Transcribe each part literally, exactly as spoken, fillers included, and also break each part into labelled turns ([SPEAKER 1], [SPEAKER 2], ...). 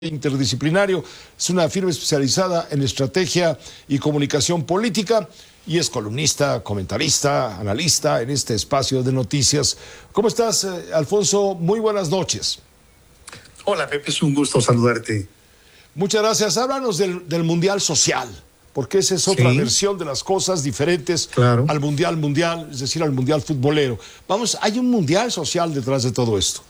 [SPEAKER 1] Interdisciplinario, es una firma especializada en estrategia y comunicación política y es columnista, comentarista, analista en este espacio de noticias. ¿Cómo estás, eh, Alfonso? Muy buenas noches.
[SPEAKER 2] Hola, Pepe, es un gusto saludarte.
[SPEAKER 1] Muchas gracias. Háblanos del, del Mundial Social, porque esa es otra
[SPEAKER 2] Sí.
[SPEAKER 1] versión de las cosas diferentes
[SPEAKER 2] Claro.
[SPEAKER 1] al Mundial Mundial, es decir, al Mundial Futbolero. Vamos, hay un Mundial Social detrás de todo esto.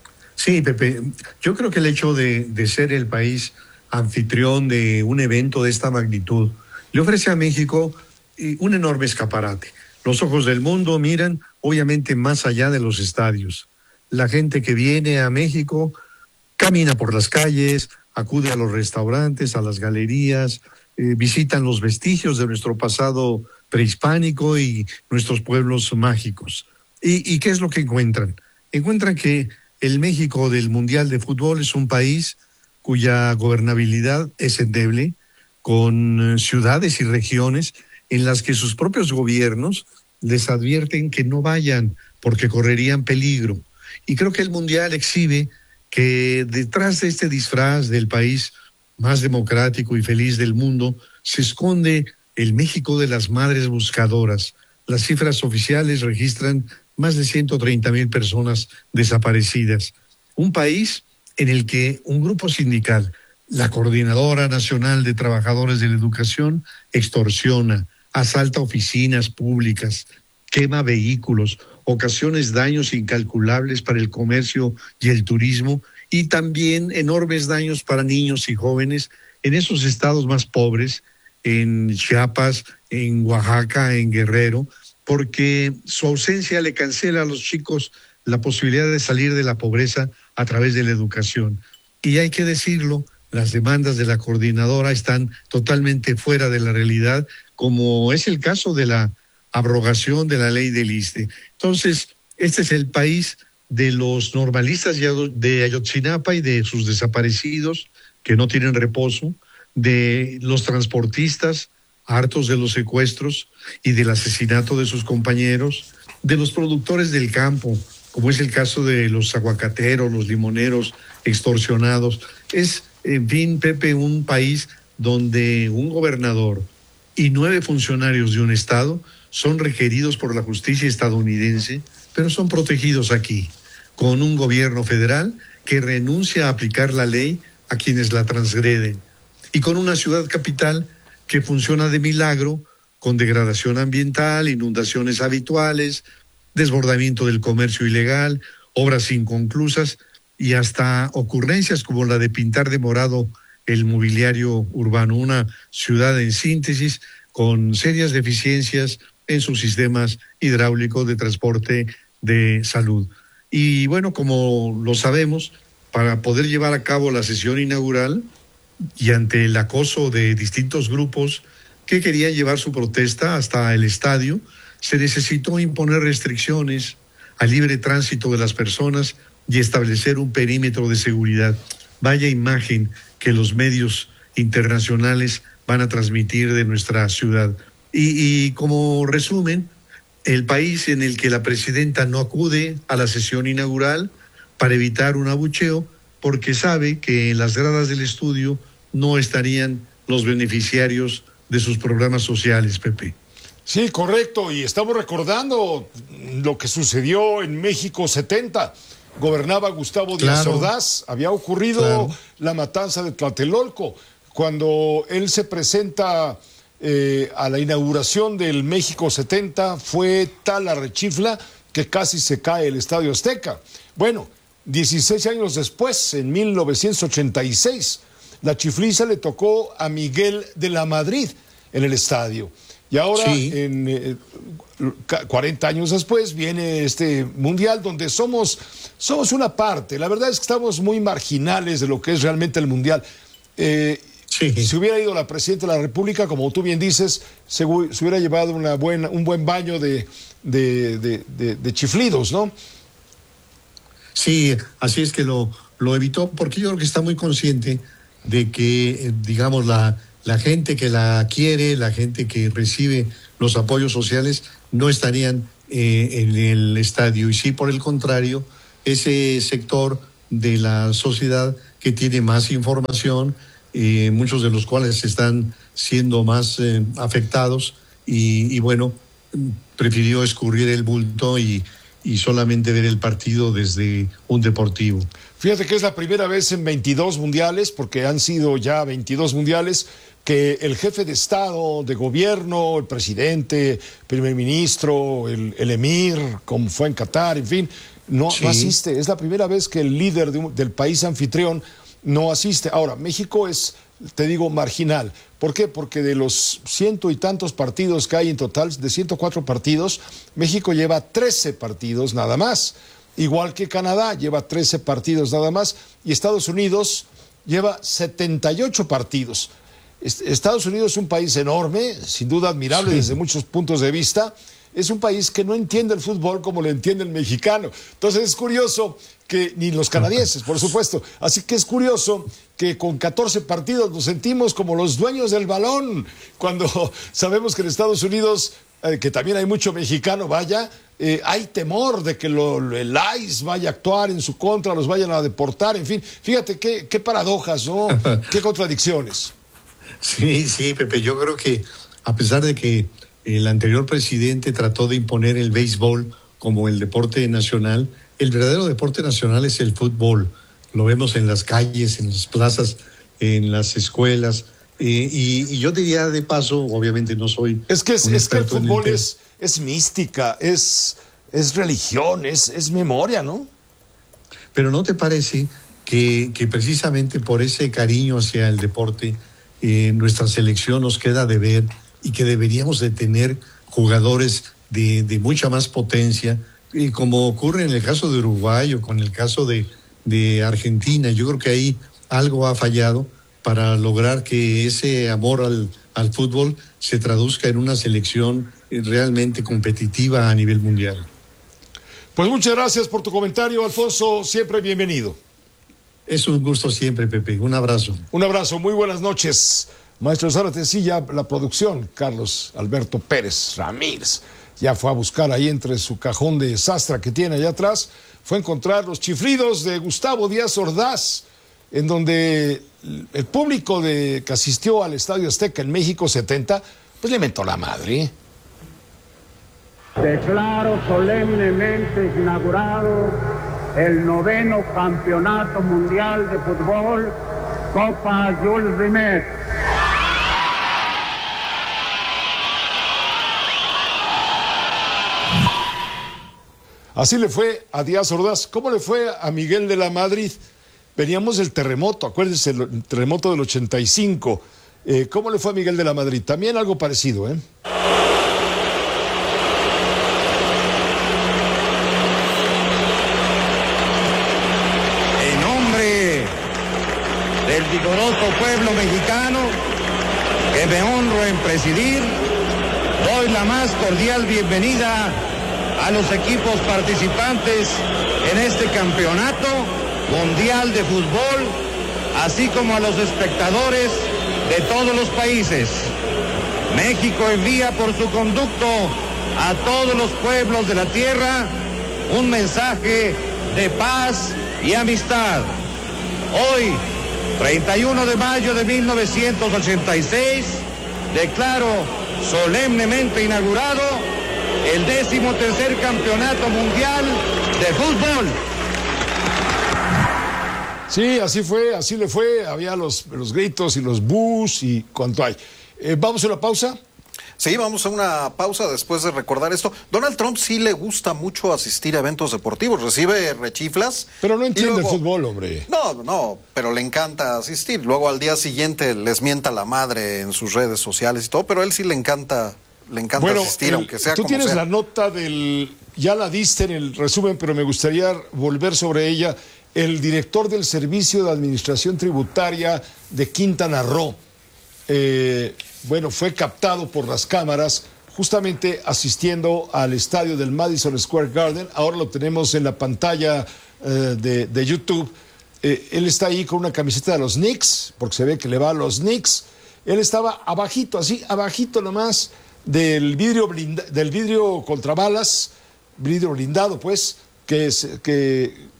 [SPEAKER 2] Sí, Pepe, yo creo que el hecho de, de ser el país anfitrión de un evento de esta magnitud le ofrece a México eh, un enorme escaparate. Los ojos del mundo miran, obviamente, más allá de los estadios. La gente que viene a México camina por las calles, acude a los restaurantes, a las galerías, eh, visitan los vestigios de nuestro pasado prehispánico y nuestros pueblos mágicos. ¿Y, y qué es lo que encuentran? Encuentran que el México del Mundial de Fútbol es un país cuya gobernabilidad es endeble, con ciudades y regiones en las que sus propios gobiernos les advierten que no vayan porque correrían peligro. Y creo que el Mundial exhibe que detrás de este disfraz del país más democrático y feliz del mundo se esconde el México de las madres buscadoras. Las cifras oficiales registran más de ciento treinta mil personas desaparecidas. Un país en el que un grupo sindical, la Coordinadora Nacional de Trabajadores de la Educación, extorsiona, asalta oficinas públicas, quema vehículos, ocasiona daños incalculables para el comercio y el turismo y también enormes daños para niños y jóvenes en esos estados más pobres, en Chiapas, en Oaxaca, en Guerrero, porque su ausencia le cancela a los chicos la posibilidad de salir de la pobreza a través de la educación. Y hay que decirlo, las demandas de la coordinadora están totalmente fuera de la realidad, como es el caso de la abrogación de la ley del ISSSTE. Entonces, este es el país de los normalistas de Ayotzinapa y de sus desaparecidos que no tienen reposo, de los transportistas hartos de los secuestros y del asesinato de sus compañeros, de los productores del campo, como es el caso de los aguacateros, los limoneros extorsionados. Es, en fin, Pepe, un país donde un gobernador y nueve funcionarios de un estado son requeridos por la justicia estadounidense, pero son protegidos aquí, con un gobierno federal que renuncia a aplicar la ley a quienes la transgreden, y con una ciudad capital que funciona de milagro, con degradación ambiental, inundaciones habituales, desbordamiento del comercio ilegal, obras inconclusas y hasta ocurrencias como la de pintar de morado el mobiliario urbano. Una ciudad en síntesis con serias deficiencias en sus sistemas hidráulicos de transporte, de salud. Y bueno, como lo sabemos, para poder llevar a cabo la sesión inaugural, y ante el acoso de distintos grupos que querían llevar su protesta hasta el estadio, se necesitó imponer restricciones al libre tránsito de las personas y establecer un perímetro de seguridad. Vaya imagen que los medios internacionales van a transmitir de nuestra ciudad. Y, y como resumen, el país en el que la presidenta no acude a la sesión inaugural para evitar un abucheo, porque sabe que en las gradas del estudio no estarían los beneficiarios de sus programas sociales, Pepe.
[SPEAKER 1] Sí, correcto, y estamos recordando lo que sucedió en México setenta. Gobernaba Gustavo Díaz
[SPEAKER 2] Claro.
[SPEAKER 1] Ordaz, había ocurrido
[SPEAKER 2] Claro.
[SPEAKER 1] la matanza de Tlatelolco. Cuando él se presenta eh, a la inauguración del México setenta, fue tal la rechifla que casi se cae el Estadio Azteca. Bueno, dieciséis años después, en mil novecientos ochenta y seis, la chifliza le tocó a Miguel de la Madrid en el estadio. Y ahora,
[SPEAKER 2] Sí.
[SPEAKER 1] en eh, cuarenta años después, viene este mundial donde somos, somos una parte. La verdad es que estamos muy marginales de lo que es realmente el mundial. Eh,
[SPEAKER 2] Sí.
[SPEAKER 1] Si hubiera ido la presidenta de la República, como tú bien dices, se, hu- se hubiera llevado una buena, un buen baño de, de, de, de, de chiflidos, ¿no?
[SPEAKER 2] Sí, así es que lo, lo evitó, porque yo creo que está muy consciente de que, eh, digamos, la, la gente que la quiere, la gente que recibe los apoyos sociales, no estarían eh, en el estadio. Y sí, por el contrario, ese sector de la sociedad que tiene más información, eh, muchos de los cuales están siendo más eh, afectados y, y bueno, prefirió escurrir el bulto y, y solamente ver el partido desde un deportivo.
[SPEAKER 1] Fíjate que es la primera vez en veintidós mundiales, porque han sido ya veintidós mundiales, que el jefe de Estado, de gobierno, el presidente, primer ministro, el, el emir, como fue en Qatar, en fin, no, sí. no asiste. Es la primera vez que el líder de un, del país anfitrión no asiste. Ahora, México es, te digo, marginal. ¿Por qué? Porque de los ciento y tantos partidos que hay en total, de ciento cuatro partidos, México lleva trece partidos nada más. Igual que Canadá, lleva trece partidos nada más, y Estados Unidos lleva setenta y ocho partidos. Estados Unidos es un país enorme, sin duda admirable sí. desde muchos puntos de vista. Es un país que no entiende el fútbol como lo entiende el mexicano. Entonces es curioso que, ni los canadienses, por supuesto. Así que es curioso que con catorce partidos nos sentimos como los dueños del balón, cuando sabemos que en Estados Unidos, eh, que también hay mucho mexicano, vaya, eh, hay temor de que lo, el I C E vaya a actuar en su contra, los vayan a deportar, en fin. Fíjate qué, qué paradojas, ¿no? Qué contradicciones.
[SPEAKER 2] Sí, sí, Pepe, yo creo que a pesar de que el anterior presidente trató de imponer el béisbol como el deporte nacional, el verdadero deporte nacional es el fútbol. Lo vemos en las calles, en las plazas, en las escuelas. Eh, y, y yo diría de paso, obviamente no soy...
[SPEAKER 1] Es que, es, es que el fútbol el es, es mística, es, es religión, es, es memoria, ¿no?
[SPEAKER 2] Pero ¿no te parece que, que precisamente por ese cariño hacia el deporte, eh, nuestra selección nos queda de ver y que deberíamos de tener jugadores de, de mucha más potencia, y como ocurre en el caso de Uruguay o con el caso de, de Argentina? Yo creo que ahí algo ha fallado para lograr que ese amor al, al fútbol se traduzca en una selección realmente competitiva a nivel mundial.
[SPEAKER 1] Pues muchas gracias por tu comentario, Alfonso, siempre bienvenido.
[SPEAKER 2] Es un gusto siempre, Pepe, un abrazo.
[SPEAKER 1] Un abrazo, muy buenas noches. Maestro Zárate, sí, ya la producción, Carlos Alberto Pérez Ramírez, ya fue a buscar ahí entre su cajón de sastra que tiene allá atrás, fue a encontrar los chiflidos de Gustavo Díaz Ordaz, en donde el público de, que asistió al Estadio Azteca en México setenta, pues le mentó la madre.
[SPEAKER 3] Declaro solemnemente inaugurado el noveno Campeonato Mundial de Fútbol, Copa Jules Rimet.
[SPEAKER 1] Así le fue a Díaz Ordaz. ¿Cómo le fue a Miguel de la Madrid? Veníamos del terremoto, acuérdense, el terremoto del ochenta y cinco. Eh, ¿Cómo le fue a Miguel de la Madrid? También algo parecido, ¿eh?
[SPEAKER 4] En nombre del vigoroso pueblo mexicano que me honro en presidir, doy la más cordial bienvenida a los equipos participantes en este campeonato mundial de fútbol, así como a los espectadores de todos los países. México envía por su conducto a todos los pueblos de la tierra un mensaje de paz y amistad. Hoy, treinta y uno de mayo de mil novecientos ochenta y seis, declaro solemnemente inaugurado el décimo tercer campeonato mundial de fútbol.
[SPEAKER 1] Sí, así fue, así le fue. Había los, los gritos y los bus y cuánto hay. Eh, ¿Vamos a una pausa?
[SPEAKER 5] Sí, vamos a una pausa después de recordar esto. Donald Trump sí le gusta mucho asistir a eventos deportivos, recibe rechiflas.
[SPEAKER 1] Pero no entiende
[SPEAKER 5] luego,
[SPEAKER 1] el fútbol, hombre.
[SPEAKER 5] No, no, pero le encanta asistir. Luego al día siguiente les mienta la madre en sus redes sociales y todo, pero a él sí le encanta, le encanta
[SPEAKER 1] bueno,
[SPEAKER 5] asistir,
[SPEAKER 1] el,
[SPEAKER 5] aunque sea
[SPEAKER 1] tú
[SPEAKER 5] como
[SPEAKER 1] tienes
[SPEAKER 5] sea.
[SPEAKER 1] La nota del, ya la diste en el resumen, pero me gustaría volver sobre ella. El director del Servicio de Administración Tributaria de Quintana Roo, eh, bueno, fue captado por las cámaras justamente asistiendo al estadio del Madison Square Garden. Ahora lo tenemos en la pantalla eh, de, de YouTube. Eh, él está ahí con una camiseta de los Knicks, porque se ve que le va a los Knicks. Él estaba abajito, así, abajito nomás del vidrio, blinda, del vidrio contra balas, vidrio blindado, pues, que, es, que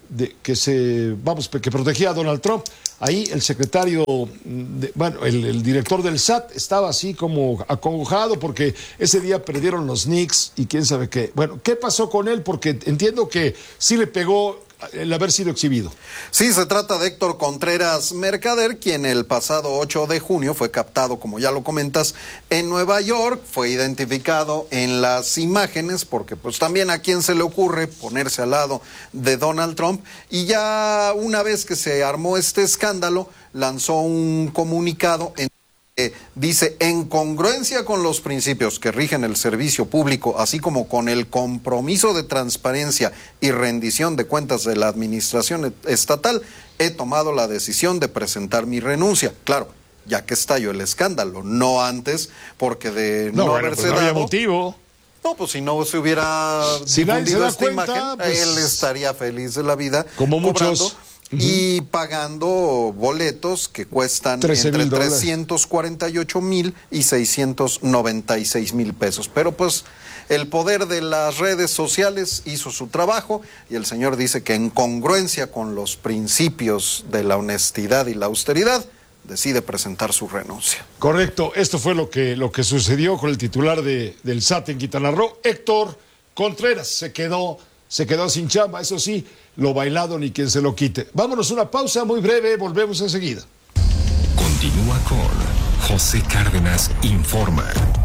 [SPEAKER 1] de, que se, vamos, que protegía a Donald Trump. Ahí el secretario, de, bueno, el, el director del S A T estaba así como acongojado porque ese día perdieron los Knicks y quién sabe qué. Bueno, ¿qué pasó con él? Porque entiendo que sí le pegó el haber sido exhibido.
[SPEAKER 5] Sí, se trata de Héctor Contreras Mercader, quien el pasado ocho de junio fue captado, como ya lo comentas, en Nueva York, fue identificado en las imágenes, porque pues también a quién se le ocurre ponerse al lado de Donald Trump, y ya una vez que se armó este escándalo, lanzó un comunicado en dice, en congruencia con los principios que rigen el servicio público, así como con el compromiso de transparencia y rendición de cuentas de la administración estatal, he tomado la decisión de presentar mi renuncia. Claro, ya que estalló el escándalo, no antes, porque de no,
[SPEAKER 1] no bueno,
[SPEAKER 5] haberse
[SPEAKER 1] pues no
[SPEAKER 5] dado...
[SPEAKER 1] había motivo.
[SPEAKER 5] No, pues si no se hubiera
[SPEAKER 1] si
[SPEAKER 5] difundido
[SPEAKER 1] da
[SPEAKER 5] esta
[SPEAKER 1] cuenta,
[SPEAKER 5] imagen,
[SPEAKER 1] pues,
[SPEAKER 5] él estaría feliz de la vida.
[SPEAKER 1] Como
[SPEAKER 5] cobrando,
[SPEAKER 1] muchos...
[SPEAKER 5] y pagando boletos que cuestan entre trescientos cuarenta y ocho mil y seiscientos noventa y seis mil pesos. Pero pues el poder de las redes sociales hizo su trabajo y el señor dice que en congruencia con los principios de la honestidad y la austeridad, decide presentar su renuncia.
[SPEAKER 1] Correcto, esto fue lo que, lo que sucedió con el titular de, del S A T en Quintana Roo, Héctor Contreras. Se quedó, se quedó sin chamba, eso sí, lo bailado ni quien se lo quite. Vámonos, una pausa muy breve, volvemos enseguida.
[SPEAKER 6] Continúa con José Cárdenas Informa.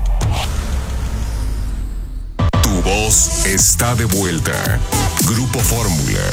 [SPEAKER 6] Tu voz está de vuelta. Grupo Fórmula.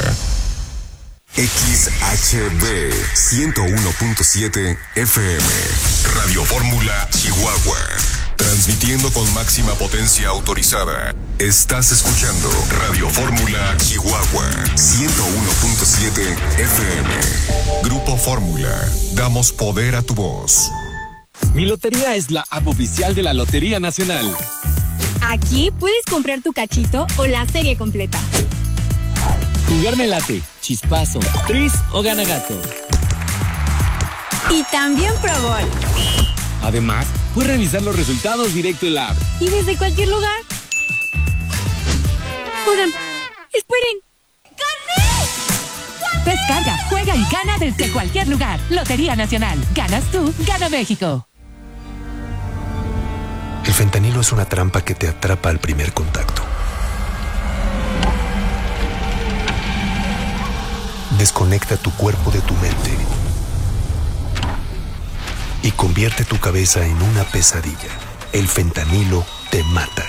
[SPEAKER 6] X H B ciento uno punto siete F M. Radio Fórmula Chihuahua. Transmitiendo con máxima potencia autorizada. Estás escuchando Radio Fórmula Chihuahua ciento uno punto siete F M. Grupo Fórmula. Damos poder a tu voz.
[SPEAKER 7] Mi Lotería es la app oficial de la Lotería Nacional.
[SPEAKER 8] Aquí puedes comprar tu cachito o la serie completa.
[SPEAKER 7] Jugar me late, chispazo, tris o gana gato.
[SPEAKER 8] Y también Pro Bowl.
[SPEAKER 7] Además, puedes revisar los resultados directo en la app.
[SPEAKER 8] Y desde cualquier lugar. Oigan, esperen. ¡Gané!
[SPEAKER 9] Descarga, juega y gana desde cualquier lugar. Lotería Nacional. Ganas tú, gana México.
[SPEAKER 10] El fentanilo es una trampa que te atrapa al primer contacto. Desconecta tu cuerpo de tu mente y convierte tu cabeza en una pesadilla. El fentanilo te mata.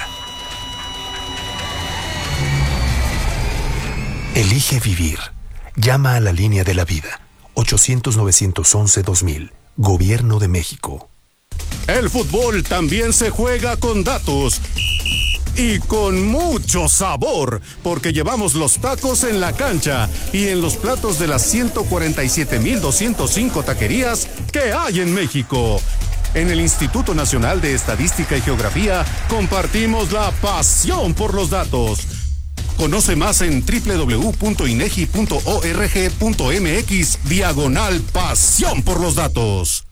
[SPEAKER 10] Elige vivir. Llama a la línea de la vida. ochocientos, novecientos once, dos mil. Gobierno de México.
[SPEAKER 11] El fútbol también se juega con datos. Y con mucho sabor, porque llevamos los tacos en la cancha y en los platos de las ciento cuarenta y siete mil doscientos cinco taquerías que hay en México. En el Instituto Nacional de Estadística y Geografía compartimos la pasión por los datos. Conoce más en doble u doble u doble u punto inegi punto org punto mx diagonal pasión por los datos.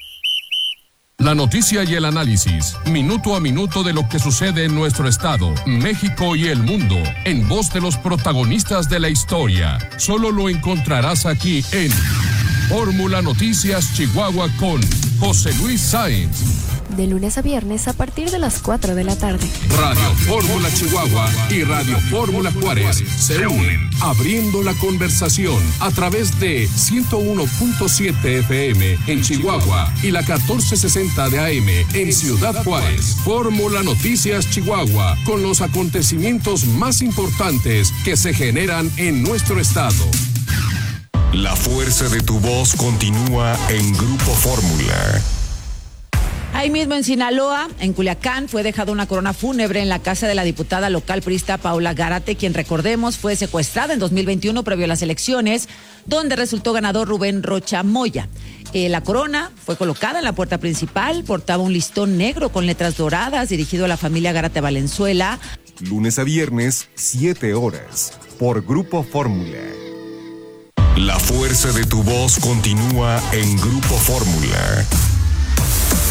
[SPEAKER 12] La noticia y el análisis, minuto a minuto de lo que sucede en nuestro estado, México y el mundo, en voz de los protagonistas de la historia. Solo lo encontrarás aquí en Fórmula Noticias Chihuahua con José Luis Sáenz.
[SPEAKER 13] De lunes a viernes a partir de las cuatro de la tarde.
[SPEAKER 12] Radio Fórmula Chihuahua y Radio Fórmula Juárez se unen, abriendo la conversación a través de ciento uno punto siete F M en Chihuahua y la catorce sesenta de A M en Ciudad Juárez. Fórmula Noticias Chihuahua, con los acontecimientos más importantes que se generan en nuestro estado.
[SPEAKER 6] La fuerza de tu voz continúa en Grupo Fórmula.
[SPEAKER 14] Ahí mismo en Sinaloa, en Culiacán, fue dejada una corona fúnebre en la casa de la diputada local priista Paula Gárate, quien, recordemos, fue secuestrada en dos mil veintiuno previo a las elecciones, donde resultó ganador Rubén Rocha Moya. Eh, la corona fue colocada en la puerta principal, portaba un listón negro con letras doradas dirigido a la familia Gárate Valenzuela.
[SPEAKER 15] Lunes a viernes, siete horas, por Grupo Fórmula.
[SPEAKER 6] La fuerza de tu voz continúa en Grupo Fórmula.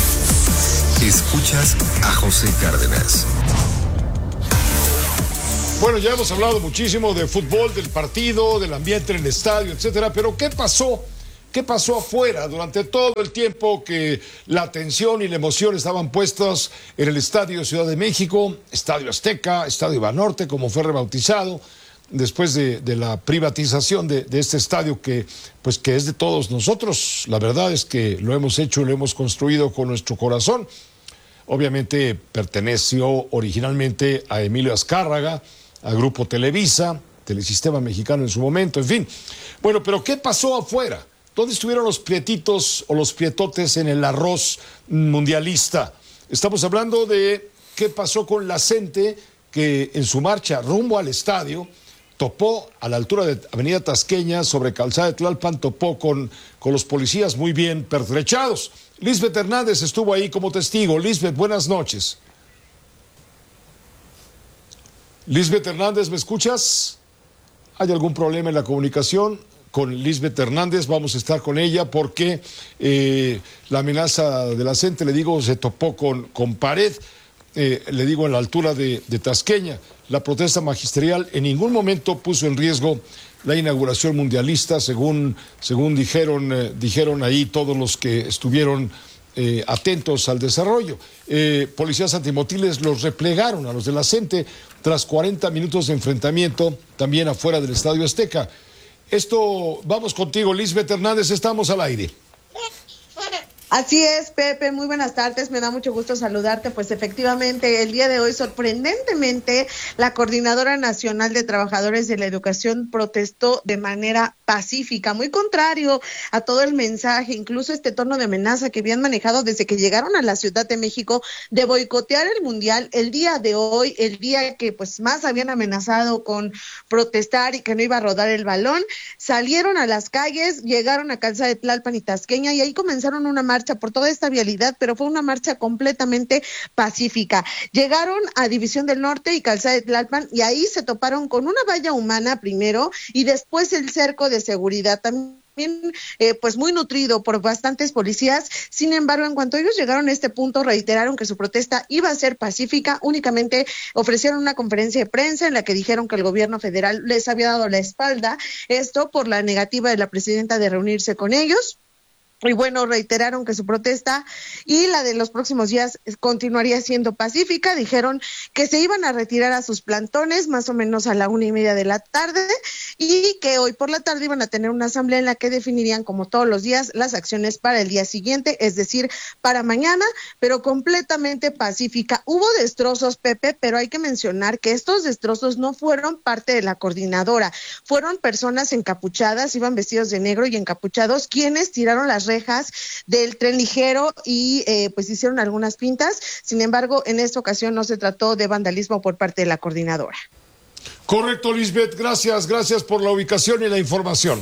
[SPEAKER 10] Escuchas a José Cárdenas.
[SPEAKER 1] Bueno, ya hemos hablado muchísimo de fútbol, del partido, del ambiente en el estadio, etcétera, pero ¿qué pasó? ¿Qué pasó afuera durante todo el tiempo que la atención y la emoción estaban puestas en el Estadio Ciudad de México, Estadio Azteca, Estadio Banorte, como fue rebautizado, después de, de la privatización de, de este estadio que, pues, que es de todos nosotros? La verdad es que lo hemos hecho, lo hemos construido con nuestro corazón. Obviamente perteneció originalmente a Emilio Azcárraga, al Grupo Televisa, Telesistema Mexicano en su momento, en fin. Bueno, pero ¿qué pasó afuera? ¿Dónde estuvieron los prietitos o los prietotes en el arroz mundialista? Estamos hablando de qué pasó con la gente que en su marcha rumbo al estadio topó a la altura de Avenida Tasqueña, sobre Calzada de Tlalpan, topó con, con los policías muy bien pertrechados. Lisbeth Hernández estuvo ahí como testigo. Lisbeth, buenas noches. Lisbeth Hernández, ¿me escuchas? ¿Hay algún problema en la comunicación con Lisbeth Hernández? Vamos a estar con ella porque eh, la amenaza de la gente, le digo, se topó con, con pared, eh, le digo, en la altura de, de Tasqueña. La protesta magisterial en ningún momento puso en riesgo la inauguración mundialista, según, según dijeron, eh, dijeron ahí todos los que estuvieron eh, atentos al desarrollo. Eh, policías antimotines los replegaron a los de la gente tras cuarenta minutos de enfrentamiento también afuera del Estadio Azteca. Esto, vamos contigo, Lisbeth Hernández, estamos al aire.
[SPEAKER 16] Así es, Pepe, muy buenas tardes, me da mucho gusto saludarte. Pues efectivamente, el día de hoy, sorprendentemente, la Coordinadora Nacional de Trabajadores de la Educación protestó de manera pacífica, muy contrario a todo el mensaje, incluso este tono de amenaza que habían manejado desde que llegaron a la Ciudad de México de boicotear el Mundial. El día de hoy, el día que pues más habían amenazado con protestar y que no iba a rodar el balón, salieron a las calles, llegaron a Calzada de Tlalpan y Tasqueña y ahí comenzaron una marcha por toda esta vialidad, pero fue una marcha completamente pacífica. Llegaron a División del Norte y Calzada de Tlalpan y ahí se toparon con una valla humana primero y después el cerco de seguridad también. Eh, pues muy nutrido por bastantes policías. Sin embargo, en cuanto ellos llegaron a este punto, reiteraron que su protesta iba a ser pacífica. Únicamente ofrecieron una conferencia de prensa en la que dijeron que el gobierno federal les había dado la espalda, esto por la negativa de la presidenta de reunirse con ellos. Y bueno, reiteraron que su protesta y la de los próximos días continuaría siendo pacífica. Dijeron que se iban a retirar a sus plantones más o menos a la una y media de la tarde y que hoy por la tarde iban a tener una asamblea en la que definirían, como todos los días, las acciones para el día siguiente, es decir, para mañana, pero completamente pacífica. Hubo destrozos, Pepe, pero hay que mencionar que estos destrozos no fueron parte de la coordinadora, fueron personas encapuchadas, iban vestidos de negro y encapuchados, quienes tiraron las rejas del tren ligero y eh, pues hicieron algunas pintas. Sin embargo, en esta ocasión no se trató de vandalismo por parte de la coordinadora.
[SPEAKER 1] Correcto, Lisbeth, gracias, gracias por la ubicación y la información.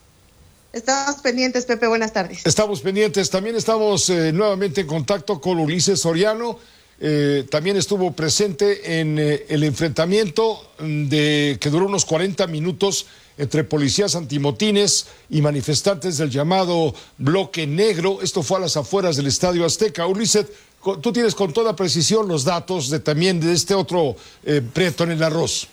[SPEAKER 16] Estamos pendientes, Pepe, buenas tardes.
[SPEAKER 1] Estamos pendientes, también estamos eh, nuevamente en contacto con Ulises Soriano, eh, también estuvo presente en eh, el enfrentamiento de que duró unos cuarenta minutos entre policías antimotines y manifestantes del llamado Bloque Negro. Esto fue a las afueras del Estadio Azteca. Ulises, tú tienes con toda precisión los datos de también de este otro eh, prieto en el arroz.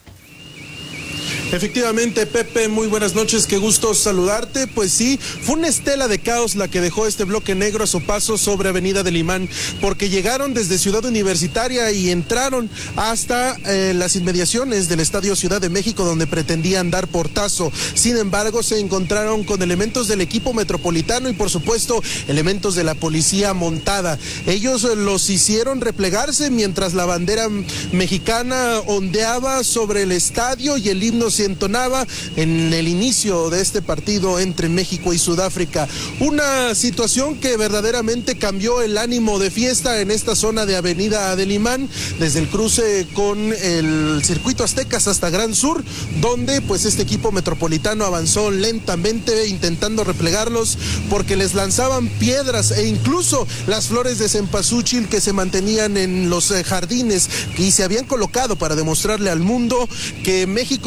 [SPEAKER 17] Efectivamente, Pepe, muy buenas noches, qué gusto saludarte. Pues sí, fue una estela de caos la que dejó este bloque negro a su paso sobre Avenida del Imán, porque llegaron desde Ciudad Universitaria y entraron hasta eh, las inmediaciones del Estadio Ciudad de México, donde pretendían dar portazo. Sin embargo, se encontraron con elementos del equipo metropolitano y por supuesto elementos de la policía montada. Ellos los hicieron replegarse mientras la bandera mexicana ondeaba sobre el estadio y el himno se entonaba en el inicio de este partido entre México y Sudáfrica. Una situación que verdaderamente cambió el ánimo de fiesta en esta zona de Avenida del Imán, desde el cruce con el Circuito Aztecas hasta Gran Sur, donde pues este equipo metropolitano avanzó lentamente intentando replegarlos porque les lanzaban piedras e incluso las flores de cempasúchil que se mantenían en los jardines y se habían colocado para demostrarle al mundo que México no solo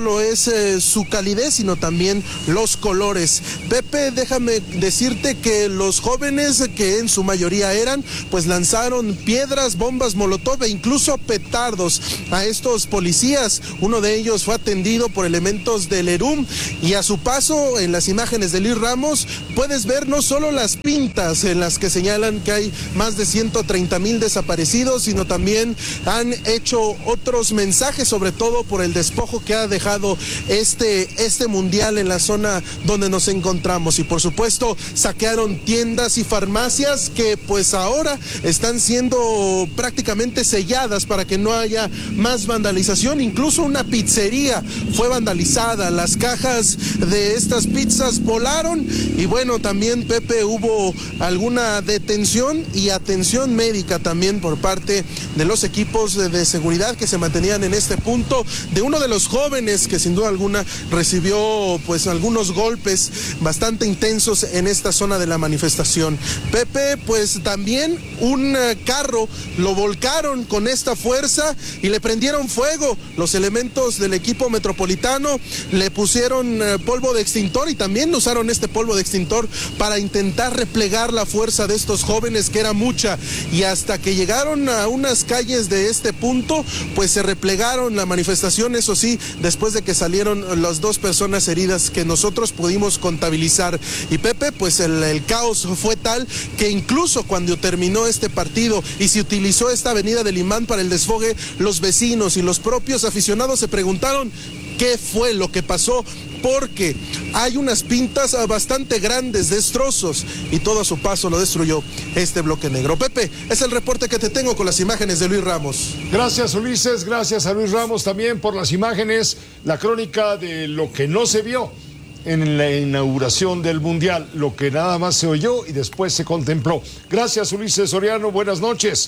[SPEAKER 17] solo es eh, su calidez, sino también los colores. Pepe, déjame decirte que los jóvenes, que en su mayoría eran, pues lanzaron piedras, bombas molotov e incluso petardos a estos policías. Uno de ellos fue atendido por elementos del E R U M y a su paso, en las imágenes de Luis Ramos, puedes ver no solo las pintas en las que señalan que hay más de ciento treinta mil desaparecidos, sino también han hecho otros mensajes, sobre todo por el despojo que ha dejado este, este mundial en la zona donde nos encontramos. Y por supuesto saquearon tiendas y farmacias que pues ahora están siendo prácticamente selladas para que no haya más vandalización. Incluso una pizzería fue vandalizada, las cajas de estas pizzas volaron y bueno, también Pepe, hubo alguna detención y atención médica también por parte de los equipos de, de seguridad que se mantenían en este punto, de uno de los jóvenes que sin duda alguna recibió pues algunos golpes bastante intensos en esta zona de la manifestación. Pepe, pues también un carro lo volcaron con esta fuerza y le prendieron fuego. Los elementos del equipo metropolitano le pusieron eh, polvo de extintor y también usaron este polvo de extintor para intentar replegar la fuerza de estos jóvenes, que era mucha, y hasta que llegaron a unas calles de este punto, pues se replegaron la manifestación, eso sí, después de que salieron las dos personas heridas que nosotros pudimos contabilizar. Y Pepe, pues el, el caos fue tal que incluso cuando terminó este partido y se utilizó esta avenida del Imán para el desfogue, los vecinos y los propios aficionados se preguntaron qué fue lo que pasó, porque hay unas pintas bastante grandes, destrozos, y todo a su paso lo destruyó este bloque negro. Pepe, es el reporte que te tengo con las imágenes de Luis Ramos.
[SPEAKER 1] Gracias, Ulises, gracias a Luis Ramos también por las imágenes, la crónica de lo que no se vio en la inauguración del Mundial, lo que nada más se oyó y después se contempló. Gracias, Ulises Soriano, buenas noches.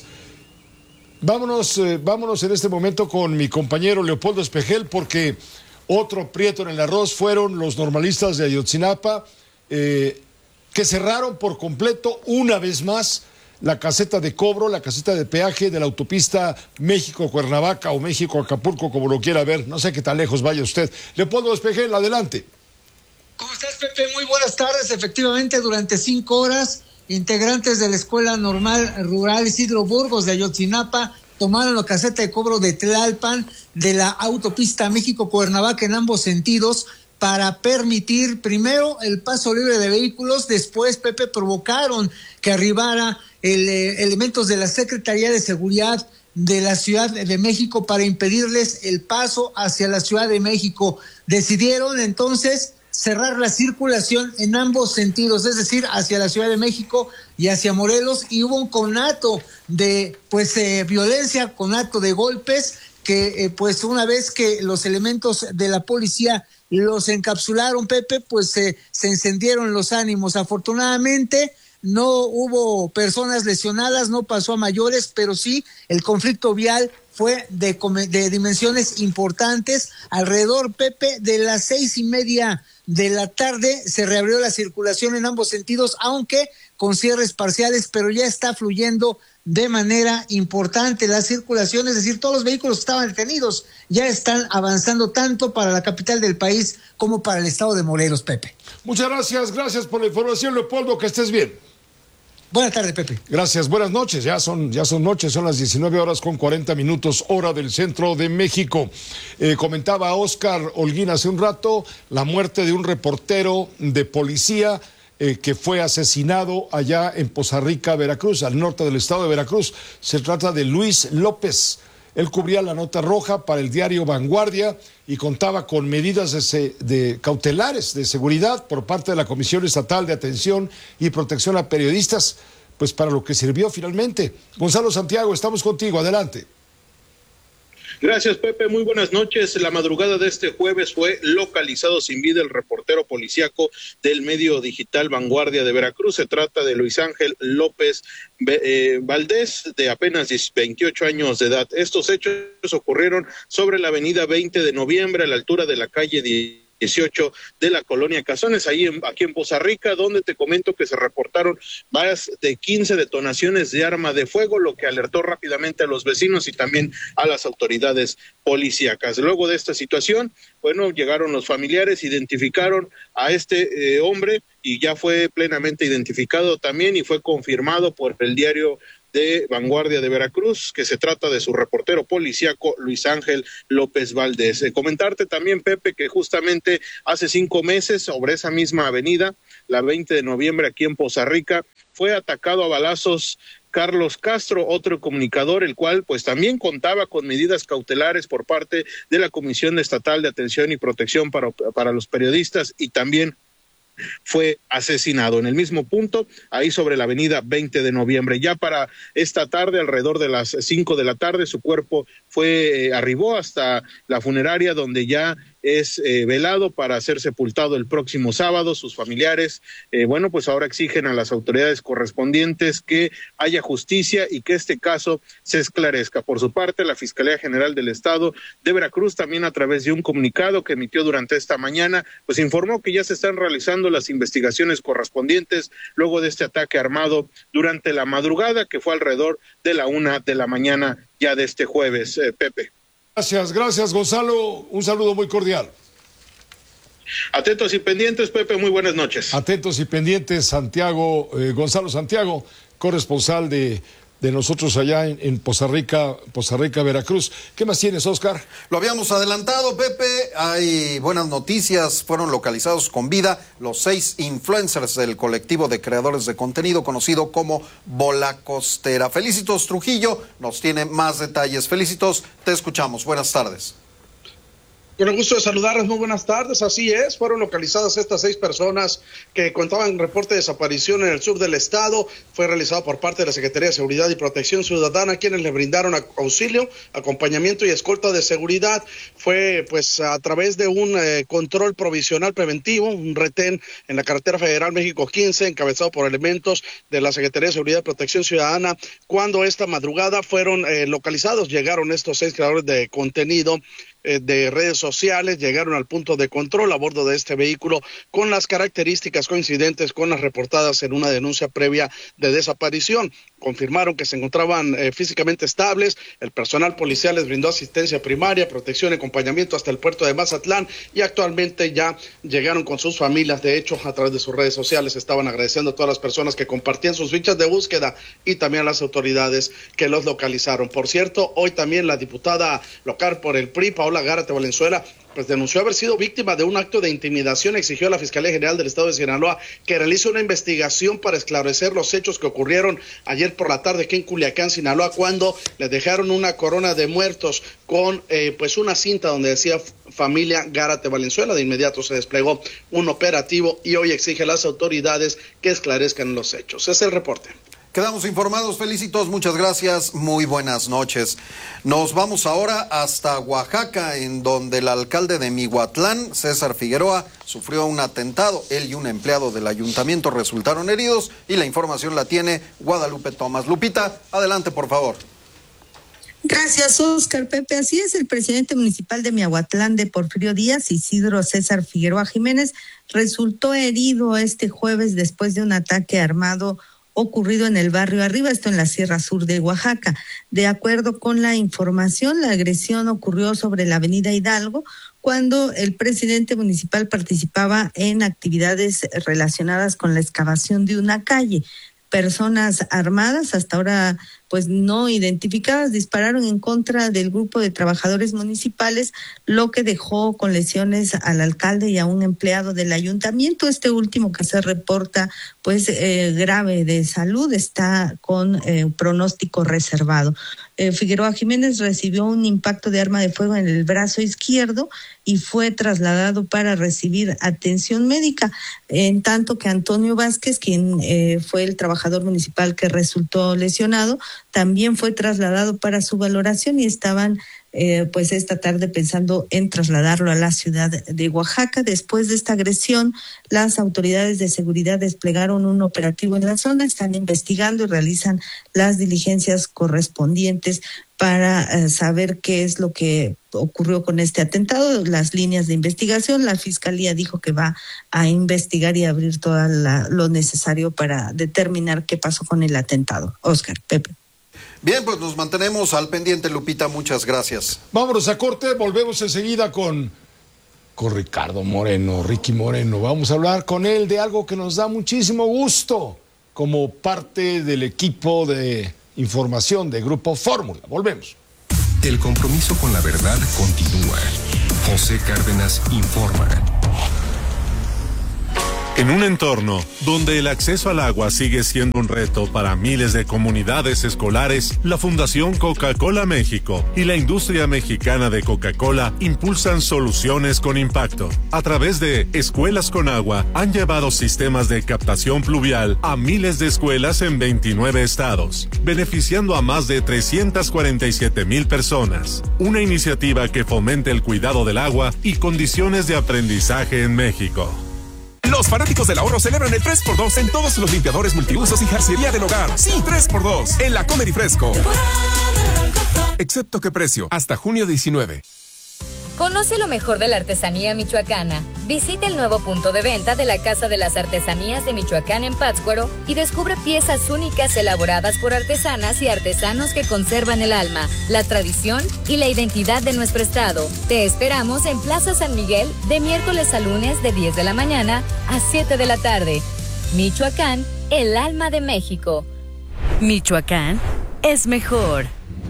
[SPEAKER 1] Vámonos, eh, vámonos en este momento con mi compañero Leopoldo Espejel, porque otro prieto en el arroz fueron los normalistas de Ayotzinapa, eh, que cerraron por completo una vez más la caseta de cobro, la caseta de peaje de la autopista México-Cuernavaca o México-Acapulco, como lo quiera ver. No sé qué tan lejos vaya usted. Leopoldo Espejel, adelante.
[SPEAKER 18] ¿Cómo estás, Pepe? Muy buenas tardes. Efectivamente, durante cinco horas, integrantes de la Escuela Normal Rural Isidro Burgos de Ayotzinapa tomaron la caseta de cobro de Tlalpan de la autopista México-Cuernavaca en ambos sentidos para permitir primero el paso libre de vehículos. Después, Pepe, provocaron que arribara el, eh, elementos de la Secretaría de Seguridad de la Ciudad de México para impedirles el paso hacia la Ciudad de México. Decidieron entonces cerrar la circulación en ambos sentidos, es decir, hacia la Ciudad de México y hacia Morelos, y hubo un conato de pues eh, violencia, conato de golpes, que eh, pues una vez que los elementos de la policía los encapsularon, Pepe, pues eh, se encendieron los ánimos. Afortunadamente no hubo personas lesionadas, no pasó a mayores, pero sí el conflicto vial fue de, de dimensiones importantes. Alrededor, Pepe, de las seis y media de la tarde se reabrió la circulación en ambos sentidos, aunque con cierres parciales, pero ya está fluyendo de manera importante la circulación, es decir, todos los vehículos que estaban detenidos ya están avanzando tanto para la capital del país como para el estado de Morelos, Pepe.
[SPEAKER 1] Muchas gracias, gracias por la información, Leopoldo, que estés bien.
[SPEAKER 18] Buenas tardes, Pepe.
[SPEAKER 1] Gracias, buenas noches. Ya son, ya son noches, son las diecinueve horas con cuarenta minutos, hora del centro de México. Eh, comentaba Oscar Holguín hace un rato la muerte de un reportero de policía eh, que fue asesinado allá en Poza Rica, Veracruz, al norte del estado de Veracruz. Se trata de Luis López. Él cubría la nota roja para el diario Vanguardia y contaba con medidas de, se, de cautelares de seguridad por parte de la Comisión Estatal de Atención y Protección a Periodistas, pues para lo que sirvió finalmente. Gonzalo Santiago, estamos contigo, adelante.
[SPEAKER 19] Gracias, Pepe. Muy buenas noches. La madrugada de este jueves fue localizado sin vida el reportero policíaco del medio digital Vanguardia de Veracruz. Se trata de Luis Ángel López eh, Valdés, de apenas veintiocho años de edad. Estos hechos ocurrieron sobre la avenida veinte de noviembre, a la altura de la calle dieciocho de la colonia Cazones, ahí en, aquí en Poza Rica, donde te comento que se reportaron más de quince detonaciones de arma de fuego, lo que alertó rápidamente a los vecinos y también a las autoridades policíacas. Luego de esta situación, bueno, llegaron los familiares, identificaron a este eh, hombre y ya fue plenamente identificado también y fue confirmado por el diario de Vanguardia de Veracruz, que se trata de su reportero policíaco Luis Ángel López Valdés. Eh, comentarte también, Pepe, que justamente hace cinco meses sobre esa misma avenida, la veinte de noviembre aquí en Poza Rica, fue atacado a balazos Carlos Castro, otro comunicador, el cual pues también contaba con medidas cautelares por parte de la Comisión Estatal de Atención y Protección para, para los Periodistas y también fue asesinado en el mismo punto, ahí sobre la avenida veinte de noviembre. Ya para esta tarde, alrededor de las cinco de la tarde, su cuerpo fue, eh, arribó hasta la funeraria donde ya es eh, velado para ser sepultado el próximo sábado. Sus familiares, eh, bueno, pues ahora exigen a las autoridades correspondientes que haya justicia y que este caso se esclarezca. Por su parte, la Fiscalía General del Estado de Veracruz, también a través de un comunicado que emitió durante esta mañana, pues informó que ya se están realizando las investigaciones correspondientes luego de este ataque armado durante la madrugada, que fue alrededor de la una de la mañana ya de este jueves, eh, Pepe.
[SPEAKER 1] Gracias, gracias Gonzalo, un saludo muy cordial.
[SPEAKER 19] Atentos y pendientes, Pepe, muy buenas noches.
[SPEAKER 1] Atentos y pendientes, Santiago, eh, Gonzalo Santiago, corresponsal de, de nosotros allá en, en Poza Rica, Poza Rica, Veracruz. ¿Qué más tienes, Oscar?
[SPEAKER 5] Lo habíamos adelantado, Pepe, hay buenas noticias, fueron localizados con vida los seis influencers del colectivo de creadores de contenido conocido como Bola Costera. Felicitos Trujillo nos tiene más detalles. Felicitos, te escuchamos, buenas tardes.
[SPEAKER 20] Con el gusto de saludarles, muy buenas tardes. Así es, fueron localizadas estas seis personas que contaban reporte de desaparición en el sur del estado. Fue realizado por parte de la Secretaría de Seguridad y Protección Ciudadana, quienes le brindaron auxilio, acompañamiento y escolta de seguridad. Fue pues a través de un eh, control provisional preventivo, un retén en la carretera federal México quince, encabezado por elementos de la Secretaría de Seguridad y Protección Ciudadana, cuando esta madrugada fueron eh, localizados. Llegaron estos seis creadores de contenido de redes sociales, llegaron al punto de control a bordo de este vehículo con las características coincidentes con las reportadas en una denuncia previa de desaparición. Confirmaron que se encontraban eh, físicamente estables, el personal policial les brindó asistencia primaria, protección y acompañamiento hasta el puerto de Mazatlán y actualmente ya llegaron con sus familias. De hecho, a través de sus redes sociales estaban agradeciendo a todas las personas que compartían sus fichas de búsqueda y también a las autoridades que los localizaron. Por cierto, hoy también la diputada local por el P R I, Paola Gárate Valenzuela, pues denunció haber sido víctima de un acto de intimidación. Exigió a la Fiscalía General del Estado de Sinaloa que realice una investigación para esclarecer los hechos que ocurrieron ayer por la tarde aquí en Culiacán, Sinaloa, cuando les dejaron una corona de muertos con eh, pues una cinta donde decía familia Gárate Valenzuela. De inmediato se desplegó un operativo y hoy exige a las autoridades que esclarezcan los hechos. Ese es el reporte.
[SPEAKER 5] Quedamos informados, Felicitos, muchas gracias, muy buenas noches. Nos vamos ahora hasta Oaxaca, en donde el alcalde de Mihuatlán, César Figueroa, sufrió un atentado. Él y un empleado del ayuntamiento resultaron heridos y la información la tiene Guadalupe Tomás. Lupita, adelante, por favor.
[SPEAKER 21] Gracias, Oscar. Pepe, así es, el presidente municipal de Miahuatlán de Porfirio Díaz, Isidro César Figueroa Jiménez, resultó herido este jueves después de un ataque armado ocurrido en el barrio Arriba, esto en la Sierra Sur de Oaxaca. De acuerdo con la información, la agresión ocurrió sobre la avenida Hidalgo, cuando el presidente municipal participaba en actividades relacionadas con la excavación de una calle. Personas armadas, hasta ahora pues no identificadas, dispararon en contra del grupo de trabajadores municipales, lo que dejó con lesiones al alcalde y a un empleado del ayuntamiento. Este último, que se reporta pues eh, grave de salud, está con eh, pronóstico reservado. Eh, Figueroa Jiménez recibió un impacto de arma de fuego en el brazo izquierdo y fue trasladado para recibir atención médica, en tanto que Antonio Vázquez, quien eh, fue el trabajador municipal que resultó lesionado, también fue trasladado para su valoración y estaban eh, pues esta tarde pensando en trasladarlo a la ciudad de Oaxaca. Después de esta agresión, las autoridades de seguridad desplegaron un operativo en la zona, están investigando y realizan las diligencias correspondientes para eh, saber qué es lo que ocurrió con este atentado, las líneas de investigación. La Fiscalía dijo que va a investigar y abrir todo lo necesario para determinar qué pasó con el atentado. Oscar, Pepe.
[SPEAKER 5] Bien, pues nos mantenemos al pendiente, Lupita, muchas gracias.
[SPEAKER 1] Vámonos a corte, volvemos enseguida con, con Ricardo Moreno, Ricky Moreno. Vamos a hablar con él de algo que nos da muchísimo gusto como parte del equipo de información de Grupo Fórmula. Volvemos.
[SPEAKER 6] El compromiso con la verdad continúa. José Cárdenas informa.
[SPEAKER 2] En un entorno donde el acceso al agua sigue siendo un reto para miles de comunidades escolares, la Fundación Coca-Cola México y la industria mexicana de Coca-Cola impulsan soluciones con impacto. A través de Escuelas con Agua, han llevado sistemas de captación pluvial a miles de escuelas en veintinueve estados, beneficiando a más de trescientas cuarenta y siete mil personas. Una iniciativa que fomente el cuidado del agua y condiciones de aprendizaje en México.
[SPEAKER 22] Los fanáticos del ahorro celebran el tres por dos en todos los limpiadores multiusos y jarcería del hogar. Sí, tres por dos en la Comer y Fresco. Excepto qué precio, hasta junio diecinueve.
[SPEAKER 23] Conoce lo mejor de la artesanía michoacana. Visita el nuevo punto de venta de la Casa de las Artesanías de Michoacán en Pátzcuaro y descubre piezas únicas elaboradas por artesanas y artesanos que conservan el alma, la tradición y la identidad de nuestro estado. Te esperamos en Plaza San Miguel de miércoles a lunes de diez de la mañana a siete de la tarde. Michoacán, el alma de México.
[SPEAKER 24] Michoacán es mejor.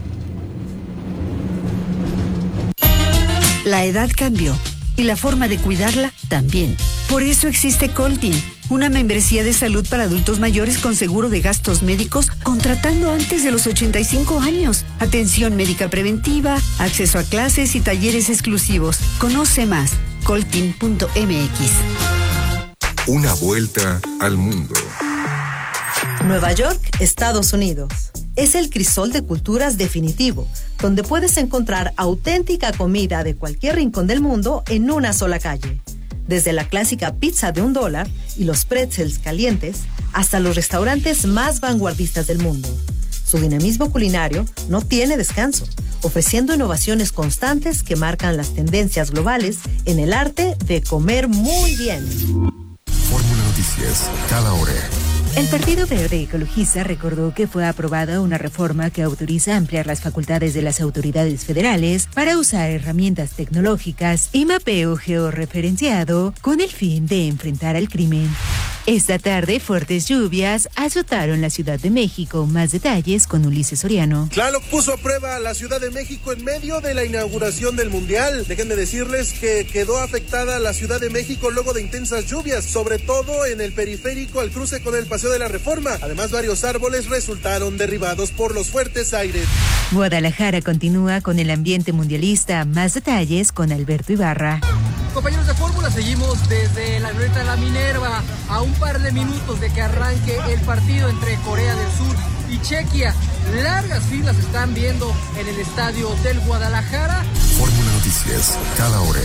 [SPEAKER 24] La edad cambió y la forma de cuidarla también. Por eso existe Coltin, una membresía de salud para adultos mayores con seguro de gastos médicos contratando antes de los ochenta y cinco años. Atención médica preventiva, acceso a clases y talleres exclusivos. Conoce más, coltin punto m x.
[SPEAKER 6] Una vuelta al mundo.
[SPEAKER 25] Nueva York, Estados Unidos. Es el crisol de culturas definitivo, donde puedes encontrar auténtica comida de cualquier rincón del mundo en una sola calle. Desde la clásica pizza de un dólar y los pretzels calientes, hasta los restaurantes más vanguardistas del mundo. Su dinamismo culinario no tiene descanso, ofreciendo innovaciones constantes que marcan las tendencias globales en el arte de comer muy bien.
[SPEAKER 6] Fórmula Noticias, cada hora.
[SPEAKER 26] El Partido Verde Ecologista recordó que fue aprobada una reforma que autoriza ampliar las facultades de las autoridades federales para usar herramientas tecnológicas y mapeo georreferenciado con el fin de enfrentar al crimen. Esta tarde, fuertes lluvias azotaron la Ciudad de México. Más detalles con Ulises Soriano.
[SPEAKER 17] Tlaloc puso a prueba a la Ciudad de México en medio de la inauguración del Mundial. Déjenme decirles que quedó afectada la Ciudad de México luego de intensas lluvias, sobre todo en el periférico al cruce con el Paseo de la Reforma. Además, varios árboles resultaron derribados por los fuertes aires.
[SPEAKER 26] Guadalajara continúa con el ambiente mundialista. Más detalles con Alberto Ibarra.
[SPEAKER 27] Compañeros de Fórmula, seguimos desde la glorieta de la Minerva a un par de minutos de que arranque el partido entre Corea del Sur y Chequia. Largas filas están viendo en el estadio del Guadalajara.
[SPEAKER 6] Fórmula Noticias, cada hora.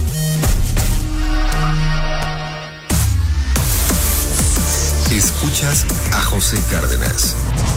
[SPEAKER 6] Escuchas a José Cárdenas.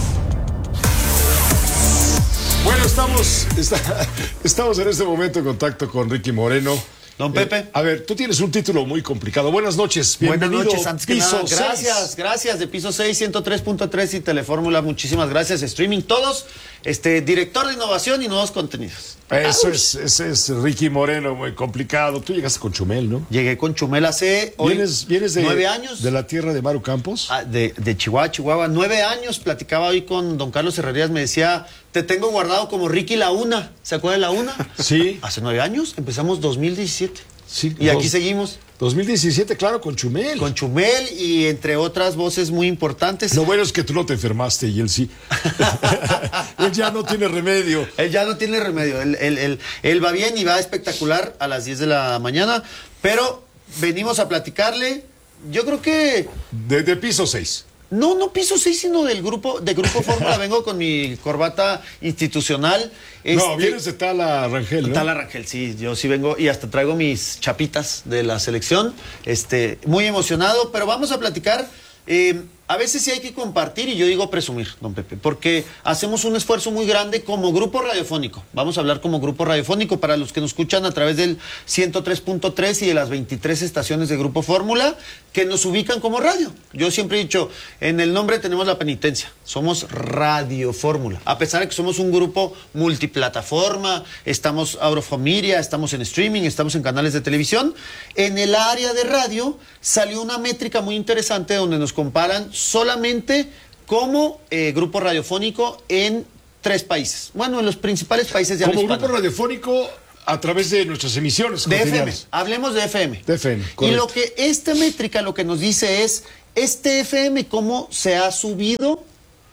[SPEAKER 1] Bueno, estamos, está, estamos en este momento en contacto con Ricky Moreno.
[SPEAKER 28] Don Pepe.
[SPEAKER 1] Eh, a ver, tú tienes un título muy complicado. Buenas noches, bienvenido.
[SPEAKER 28] Buenas noches, antes que
[SPEAKER 1] Piso
[SPEAKER 28] nada, gracias,
[SPEAKER 1] seis.
[SPEAKER 28] gracias, de Piso seis, ciento tres punto tres y Telefórmula, muchísimas gracias, streaming, todos, este, director de innovación y nuevos contenidos.
[SPEAKER 1] Eso es, ese es Ricky Moreno, muy complicado. Tú llegaste con Chumel, ¿no?
[SPEAKER 28] Llegué con Chumel hace hoy
[SPEAKER 1] ¿Vienes, vienes de,
[SPEAKER 28] nueve años.
[SPEAKER 1] ¿De la tierra de Maru Campos?
[SPEAKER 28] Ah, de, de Chihuahua, Chihuahua, nueve años, platicaba hoy con don Carlos Herrerías, me decía, te tengo guardado como Ricky La Una, ¿se acuerda de La Una?
[SPEAKER 1] Sí.
[SPEAKER 28] Hace nueve años, empezamos dos mil diecisiete.
[SPEAKER 1] Sí,
[SPEAKER 28] y aquí
[SPEAKER 1] dos,
[SPEAKER 28] seguimos.
[SPEAKER 1] dos mil diecisiete, claro, con Chumel.
[SPEAKER 28] Con Chumel y entre otras voces muy importantes.
[SPEAKER 1] Lo bueno es que tú no te enfermaste y él sí. Él ya no tiene remedio.
[SPEAKER 28] Él ya no tiene remedio. Él, él, él, él va bien y va espectacular a las diez de la mañana. Pero venimos a platicarle, yo creo que...
[SPEAKER 1] De, de Piso seis.
[SPEAKER 28] No, no piso seis, sino del grupo, de Grupo Fórmula. Vengo con mi corbata institucional.
[SPEAKER 1] No,
[SPEAKER 28] Este,
[SPEAKER 1] vienes de Tala Rangel, ¿no?
[SPEAKER 28] Tala Rangel, sí, yo sí vengo y hasta traigo mis chapitas de la selección. Este, muy emocionado, pero vamos a platicar. Eh, a veces sí hay que compartir y yo digo presumir, don Pepe, porque hacemos un esfuerzo muy grande como grupo radiofónico. Vamos a hablar como grupo radiofónico para los que nos escuchan a través del ciento tres punto tres y de las veintitrés estaciones de Grupo Fórmula que nos ubican como radio. Yo siempre he dicho, en el nombre tenemos la penitencia, somos Radio Fórmula. A pesar de que somos un grupo multiplataforma, estamos out of familia, estamos en streaming, estamos en canales de televisión, en el área de radio salió una métrica muy interesante donde nos comparan solamente como eh, grupo radiofónico en tres países. Bueno, en los principales países de habla
[SPEAKER 1] Como
[SPEAKER 28] hispana.
[SPEAKER 1] grupo radiofónico a través de nuestras emisiones.
[SPEAKER 28] De F M,
[SPEAKER 1] cotidianas.
[SPEAKER 28] hablemos de F M.
[SPEAKER 1] De F M,
[SPEAKER 28] Y
[SPEAKER 1] correcto.
[SPEAKER 28] lo que esta métrica lo que nos dice es, este F M cómo se ha subido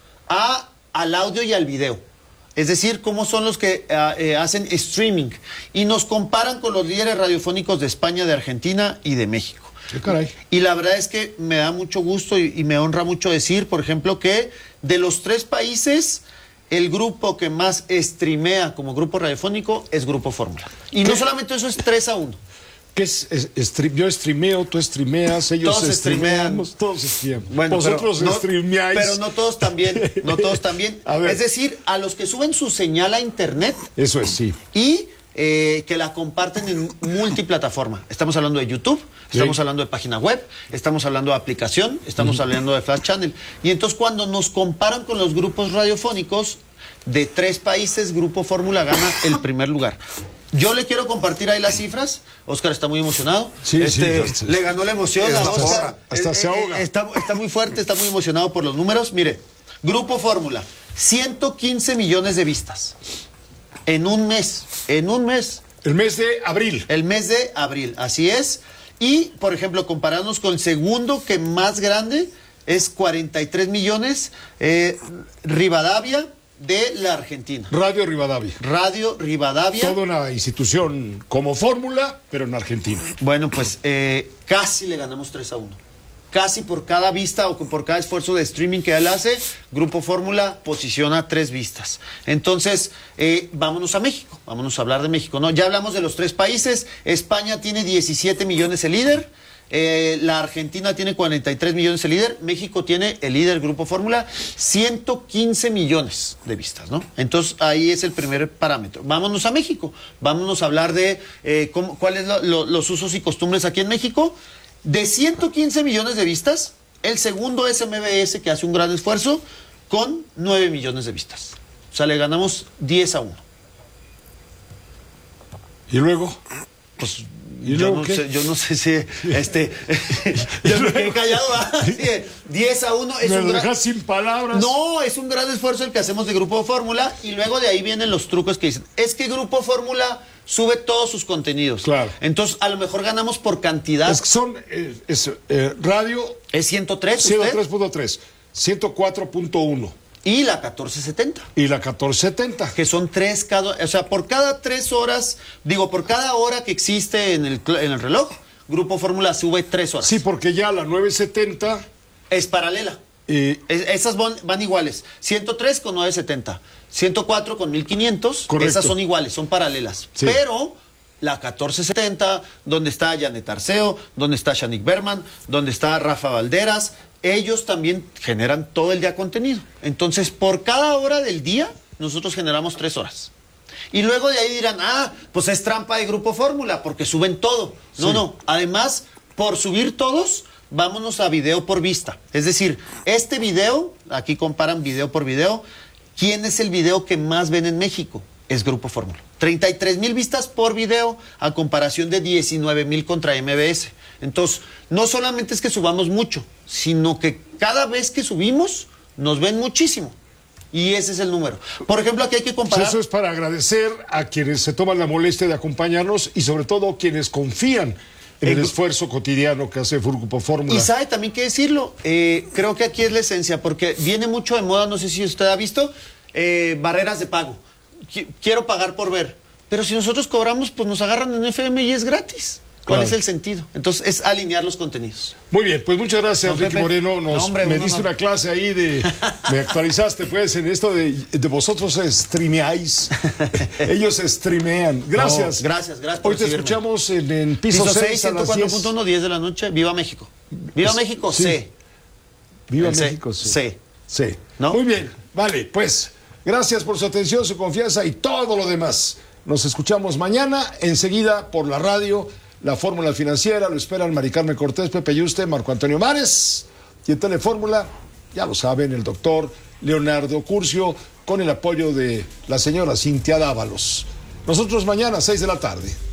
[SPEAKER 28] a, al audio y al video. Es decir, cómo son los que uh, eh, hacen streaming. Y nos comparan con los líderes radiofónicos de España, de Argentina y de México.
[SPEAKER 1] ¿Qué caray?
[SPEAKER 28] Y la verdad es que me da mucho gusto y, y me honra mucho decir, por ejemplo, que de los tres países, el grupo que más streamea como grupo radiofónico es Grupo Fórmula. Y no solamente eso, es tres a uno.
[SPEAKER 1] ¿Qué es, es, stream- yo streameo, tú streameas, ellos
[SPEAKER 28] Todos streamean.
[SPEAKER 1] streameamos, todos streameamos.
[SPEAKER 28] Bueno,
[SPEAKER 1] Vosotros
[SPEAKER 28] pero no-
[SPEAKER 1] streameáis.
[SPEAKER 28] Pero no todos también, no todos también.
[SPEAKER 1] A ver.
[SPEAKER 28] Es decir, a los que suben su señal a internet
[SPEAKER 1] Eso es, sí.
[SPEAKER 28] y eh, que la comparten en multiplataforma. Estamos hablando de YouTube, estamos
[SPEAKER 1] Sí.
[SPEAKER 28] hablando de página web, estamos hablando de aplicación, estamos hablando de Flash Channel. Y entonces cuando nos comparan con los grupos radiofónicos de tres países, Grupo Fórmula gana el primer lugar. Yo le quiero compartir ahí las cifras. Óscar está muy emocionado.
[SPEAKER 1] Sí,
[SPEAKER 28] Este,
[SPEAKER 1] sí, sí.
[SPEAKER 28] Le ganó la emoción a
[SPEAKER 1] Hasta-
[SPEAKER 28] Óscar.
[SPEAKER 1] hasta
[SPEAKER 28] Eh,
[SPEAKER 1] se
[SPEAKER 28] eh,
[SPEAKER 1] ahoga.
[SPEAKER 28] Está, está muy fuerte, está muy emocionado por los números. Mire, Grupo Fórmula, ciento quince millones de vistas. En un mes, en un mes.
[SPEAKER 1] El mes de abril.
[SPEAKER 28] El mes de abril, así es. Y, por ejemplo, compararnos con el segundo que más grande es cuarenta y tres millones, eh, Rivadavia de la Argentina.
[SPEAKER 1] Radio Rivadavia.
[SPEAKER 28] Radio Rivadavia.
[SPEAKER 1] Toda una institución como Fórmula, pero en Argentina.
[SPEAKER 28] Bueno, pues eh, casi le ganamos tres a uno. Casi por cada vista o por cada esfuerzo de streaming que él hace, Grupo Fórmula posiciona tres vistas. Entonces, eh, vámonos a México, vámonos a hablar de México, ¿no? Ya hablamos de los tres países. España tiene diecisiete millones el líder, eh, la Argentina tiene cuarenta y tres millones el líder, México tiene el líder Grupo Fórmula, ciento quince millones de vistas, ¿no? Entonces, ahí es el primer parámetro. Vámonos a México, vámonos a hablar de eh, cómo, cuáles son lo, lo, los usos y costumbres aquí en México. De ciento quince millones de vistas, el segundo es M B S, que hace un gran esfuerzo, con nueve millones de vistas. O sea, le ganamos diez a uno.
[SPEAKER 1] ¿Y luego?
[SPEAKER 28] Pues
[SPEAKER 1] ¿Y
[SPEAKER 28] yo,
[SPEAKER 1] luego
[SPEAKER 28] no
[SPEAKER 1] qué?
[SPEAKER 28] sé, yo no sé si este yo me quedé callado, ¿verdad? Sí, diez a uno es
[SPEAKER 1] Me
[SPEAKER 28] un
[SPEAKER 1] lo
[SPEAKER 28] gran...
[SPEAKER 1] dejas sin palabras.
[SPEAKER 28] No, es un gran esfuerzo el que hacemos de Grupo Fórmula y luego de ahí vienen los trucos que dicen, es que Grupo Fórmula sube todos sus contenidos.
[SPEAKER 1] Claro.
[SPEAKER 28] Entonces, a lo mejor ganamos por cantidad.
[SPEAKER 1] Es que son, eh, es, eh, radio...
[SPEAKER 28] ¿Es ciento tres
[SPEAKER 1] ciento
[SPEAKER 28] usted?
[SPEAKER 1] tres punto tres, ciento cuatro punto uno.
[SPEAKER 28] Y la catorce setenta.
[SPEAKER 1] Y la catorce setenta.
[SPEAKER 28] Que son tres cada, o sea, por cada tres horas, digo, por cada hora que existe en el, cl- en el reloj, Grupo Fórmula sube tres horas.
[SPEAKER 1] Sí, porque ya la nueve setenta...
[SPEAKER 28] Es paralela.
[SPEAKER 1] Eh,
[SPEAKER 28] Es- esas van, van iguales. ciento tres con nueve setenta. ciento cuatro con mil quinientos.
[SPEAKER 1] Correcto.
[SPEAKER 28] Esas son iguales, son paralelas.
[SPEAKER 1] Sí.
[SPEAKER 28] Pero la catorce setenta, donde está Janet Arceo, donde está Shanik Berman, donde está Rafa Valderas, ellos también generan todo el día contenido. Entonces, por cada hora del día, nosotros generamos tres horas. Y luego de ahí dirán, ah, pues es trampa de Grupo Fórmula, porque suben todo. No,
[SPEAKER 1] Sí.
[SPEAKER 28] no. Además, por subir todos, vámonos a video por vista. Es decir, este video, aquí comparan video por video, ¿quién es el video que más ven en México? Es Grupo Fórmula. treinta y tres mil vistas por video a comparación de diecinueve mil contra M B S. Entonces, no solamente es que subamos mucho, sino que cada vez que subimos, nos ven muchísimo. Y ese es el número. Por ejemplo, aquí hay que
[SPEAKER 1] Pues
[SPEAKER 28] comparar...
[SPEAKER 1] eso es para agradecer a quienes se toman la molestia de acompañarnos y sobre todo quienes confían en el
[SPEAKER 28] El-
[SPEAKER 1] esfuerzo cotidiano que hace Grupo Fórmula.
[SPEAKER 28] Y sabe también qué decirlo, eh, creo que aquí es la esencia, porque viene mucho de moda, no sé si usted ha visto, eh, barreras de pago. Qui- Quiero pagar por ver. Pero si nosotros cobramos, pues nos agarran en F M y es gratis. ¿Cuál
[SPEAKER 1] Claro.
[SPEAKER 28] es el sentido? Entonces, es alinear los contenidos.
[SPEAKER 1] Muy bien, pues muchas gracias,
[SPEAKER 28] No,
[SPEAKER 1] Ricky
[SPEAKER 28] Pepe.
[SPEAKER 1] Moreno. Nos,
[SPEAKER 28] No, hombre,
[SPEAKER 1] me
[SPEAKER 28] uno
[SPEAKER 1] diste
[SPEAKER 28] no.
[SPEAKER 1] una clase ahí de. Me actualizaste, pues, en esto de, de vosotros streameáis. Ellos streamean. Gracias.
[SPEAKER 28] No, gracias, gracias por
[SPEAKER 1] Hoy te
[SPEAKER 28] recibirme.
[SPEAKER 1] escuchamos en, en piso,
[SPEAKER 28] Piso
[SPEAKER 1] seis
[SPEAKER 28] seis,
[SPEAKER 1] a las
[SPEAKER 28] ciento cuatro
[SPEAKER 1] diez.
[SPEAKER 28] punto uno, diez de la noche. Viva México. Viva
[SPEAKER 1] Pues,
[SPEAKER 28] México,
[SPEAKER 1] sí.
[SPEAKER 28] C.
[SPEAKER 1] Viva
[SPEAKER 28] El C.
[SPEAKER 1] México, sí.
[SPEAKER 28] C.
[SPEAKER 1] Sí.
[SPEAKER 28] ¿No?
[SPEAKER 1] Muy bien, vale, pues gracias por su atención, su confianza y todo lo demás. Nos escuchamos mañana, enseguida por la radio, la Fórmula Financiera, lo esperan Mari Carmen Cortés, Pepe Yuste, Marco Antonio Mares y en Telefórmula, ya lo saben, el doctor Leonardo Curcio, con el apoyo de la señora Cintia Dávalos. Nosotros mañana, seis de la tarde.